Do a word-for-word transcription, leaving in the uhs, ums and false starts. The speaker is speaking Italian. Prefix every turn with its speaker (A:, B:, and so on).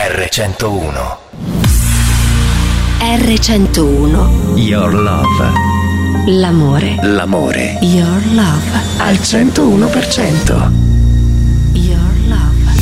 A: erre centouno.
B: erre centouno.
A: Your love.
B: L'amore.
A: L'amore.
B: Your love.
A: Al centouno per cento.